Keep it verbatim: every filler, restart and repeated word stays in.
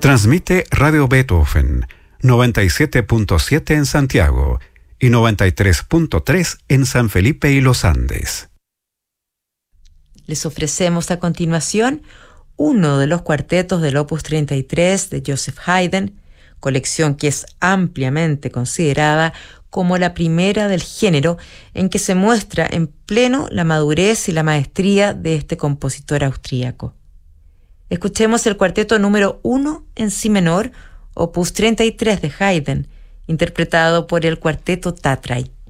Transmite Radio Beethoven, noventa y siete punto siete en Santiago y noventa y tres punto tres en San Felipe y Los Andes. Les ofrecemos a continuación uno de los cuartetos del Opus treinta y tres de Joseph Haydn, colección que es ampliamente considerada como la primera del género, en que se muestra en pleno la madurez y la maestría de este compositor austríaco. Escuchemos el cuarteto número uno en si menor, Opus treinta y tres de Haydn, interpretado por el Cuarteto Tatray.